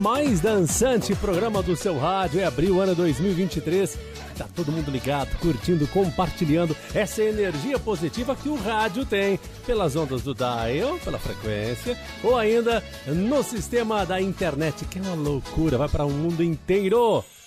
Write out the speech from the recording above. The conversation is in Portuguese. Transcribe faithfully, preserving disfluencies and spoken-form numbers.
Mais dançante programa do seu rádio. É abril, ano dois mil e vinte e três. Tá todo mundo ligado, curtindo, compartilhando essa energia positiva que o rádio tem pelas ondas do dial, pela frequência, ou ainda no sistema da internet, que é uma loucura, vai para o mundo inteiro.